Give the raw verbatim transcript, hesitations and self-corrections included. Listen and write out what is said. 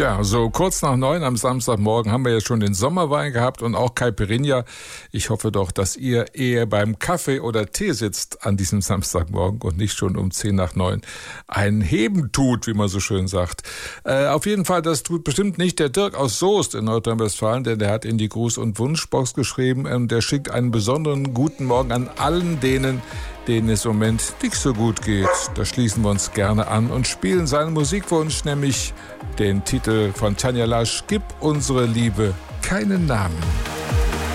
Tja, so kurz nach neun am Samstagmorgen haben wir jetzt schon den Sommerwein gehabt und auch Caipirinha. Ich hoffe doch, dass ihr eher beim Kaffee oder Tee sitzt an diesem Samstagmorgen und nicht schon um zehn nach neun ein Heben tut, wie man so schön sagt. Äh, auf jeden Fall, das tut bestimmt nicht der Dirk aus Soest in Nordrhein-Westfalen, denn der hat in die Gruß- und Wunschbox geschrieben und der schickt einen besonderen guten Morgen an allen denen, denen es im Moment nicht so gut geht. Da schließen wir uns gerne an und spielen seinen Musikwunsch, nämlich den Titel von Tanja Lasch, Gib unsere Liebe keinen Namen.